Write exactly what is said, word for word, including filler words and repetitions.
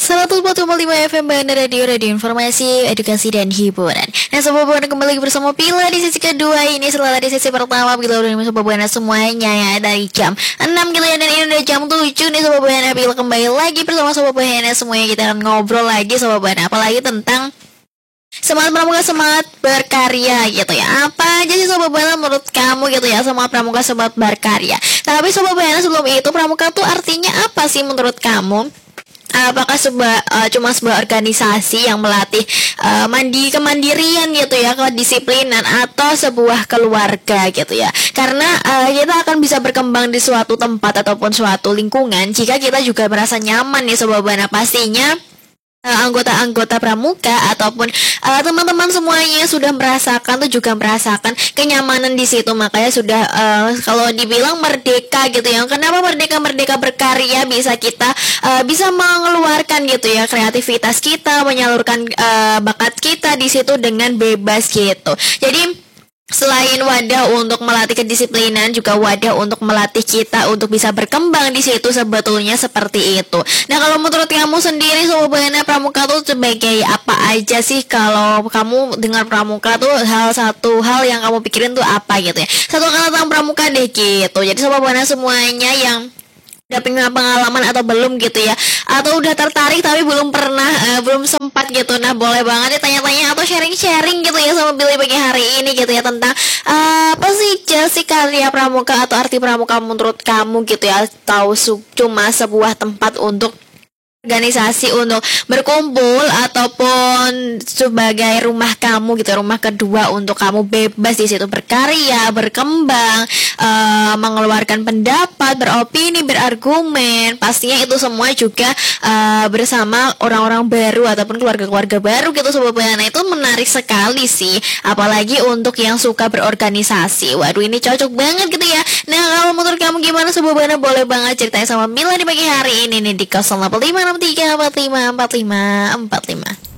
seratus empat koma lima F M Bandar Radio, Radio Informasi, Edukasi dan Hiburan. Nah, Sobat Buana kembali bersama Pila di sesi kedua ini. Setelah di sesi pertama Pila udah Sobat Buana semuanya ya, dari jam enam gitu ya, dan ini udah jam tujuh nih Sobat Buana. Pila kembali lagi bersama Sobat Buana semuanya, kita akan ngobrol lagi Sobat Buana, apalagi tentang semangat pramuka, semangat berkarya gitu ya. Apa aja sih Sobat Buana menurut kamu gitu ya, semangat pramuka, semangat berkarya. Tapi Sobat Buana, sebelum itu, pramuka tuh artinya apa sih menurut kamu? Apakah sebuah uh, cuma sebuah organisasi yang melatih uh, mandi kemandirian gitu ya, kedisiplinan, atau sebuah keluarga gitu ya? Karena uh, kita akan bisa berkembang di suatu tempat ataupun suatu lingkungan jika kita juga merasa nyaman nih Sobat Buana. Pastinya Uh, anggota-anggota pramuka ataupun uh, teman-teman semuanya sudah merasakan tuh juga merasakan kenyamanan di situ. Makanya sudah uh, kalau dibilang merdeka gitu ya. Kenapa merdeka? Merdeka berkarya, bisa kita uh, bisa mengeluarkan gitu ya kreativitas kita, menyalurkan uh, bakat kita di situ dengan bebas gitu. Jadi selain wadah untuk melatih kedisiplinan, juga wadah untuk melatih kita untuk bisa berkembang di situ, sebetulnya seperti itu. Nah, kalau menurut kamu sendiri Sobat Buana, pramuka tuh sebagai apa aja sih? Kalau kamu dengar pramuka tuh hal satu hal yang kamu pikirin tuh apa gitu ya? Satu kata tentang pramuka deh gitu. Jadi Sobat Buana semuanya yang udah punya pengalaman atau belum gitu ya, atau udah tertarik tapi belum pernah uh, belum sempat gitu, nah boleh banget ditanya-tanya atau sharing-sharing gitu ya sama Billy pagi hari ini gitu ya, tentang uh, apa sih sih karya pramuka atau arti pramuka menurut kamu gitu ya. Tahu cuma sebuah tempat untuk organisasi untuk berkumpul ataupun sebagai rumah kamu gitu, rumah kedua untuk kamu bebas di situ berkarya, berkembang, uh, mengeluarkan pendapat, beropini, berargumen. Pastinya itu semua juga uh, bersama orang-orang baru ataupun keluarga-keluarga baru gitu Sobat Buana. Itu menarik sekali sih, apalagi untuk yang suka berorganisasi. Waduh, ini cocok banget gitu ya. Nah, kalau menurut kamu gimana Sobat Buana? Boleh banget ceritain sama Mila di pagi hari ini nih di nol delapan lima enam tiga empat lima empat lima empat lima.